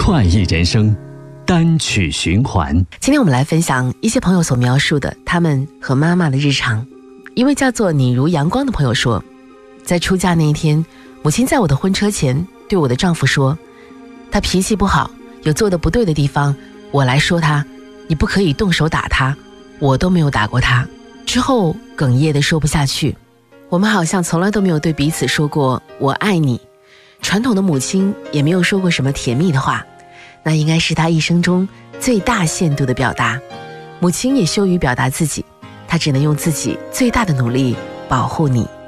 快意人生单曲循环。 今天我们来分享一些朋友所描述的他们和妈妈的日常。一位叫做你如阳光的朋友说，在出嫁那一天，母亲在我的婚车前对我的丈夫说，他脾气不好，有做得不对的地方，我来说他，你不可以动手打他，我都没有打过他。之后哽咽地说不下去，我们好像从来都没有对彼此说过我爱你，传统的母亲也没有说过什么甜蜜的话，那应该是她一生中最大限度的表达。母亲也羞于表达自己，她只能用自己最大的努力保护你。